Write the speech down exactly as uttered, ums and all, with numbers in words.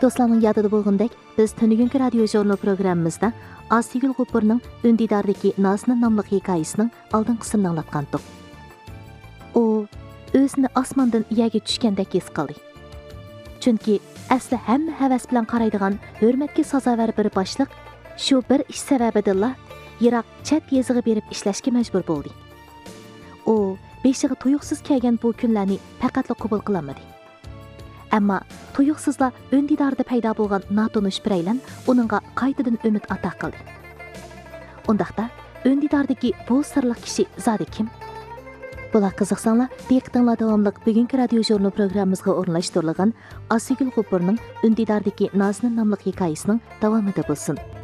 Dostlarning yadida bo'lgandek, biz Tönügünkü radio jurnal programmamizda Asygül Gopurning Ündidardagi Nazlı nomli hikoyasining oldingisini anglatgandik. U o'zini osmondan yerga tushgandek his qildi. Chunki asli hamma havas bilan qaraydigan hurmatga sazovor bir boshliq shu bir ish sababidan yiroq chet yeziga berib ishlashga majbur bo'ldi. U beshiga tuyuqsiz kelgan bu kunlarni faqatla qabul qilolmadi. Ammo tuyuqsizlar Ündidarda paydo bo'lgan notanish biraylan uningga qaytadan umid ato qildi. Undaqda Ündidardagi bu sirli kishi zodi kim? Bular qiziqsanglar, diqqatinglar davomli bugungi radio jurnal programmamizga o'rnashtirilgan Asygül Gopurning Ündidardagi Nazlı nomli hikoyasining davomida bo'lsin.